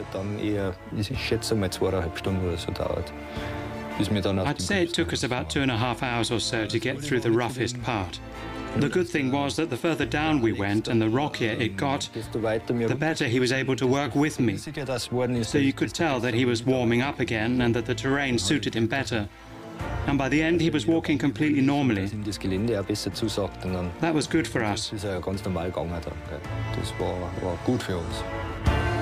I'd say it took us about 2.5 hours or so to get through the roughest part. The good thing was that the further down we went and the rockier it got, the better he was able to work with me. So you could tell that he was warming up again and that the terrain suited him better. And by the end, he was walking completely normally. That was good for us.